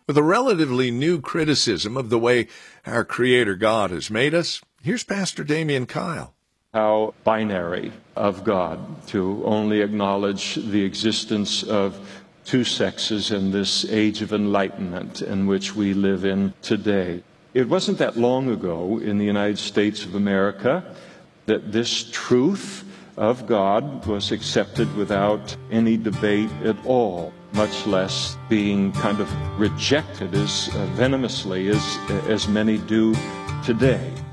With a relatively new criticism of the way our Creator God has made us, here's Pastor Damian Kyle. How binary of God to only acknowledge the existence of two sexes in this age of enlightenment in which we live in today. It wasn't that long ago in the United States of America that this truth of God was accepted without any debate at all, much less being kind of rejected as venomously as many do today.